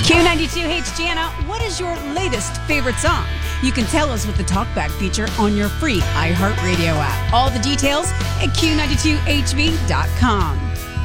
Q92H Jana, what is your latest favorite song? You can tell us with the TalkBack feature on your free iHeartRadio app. All the details at Q92HV.com.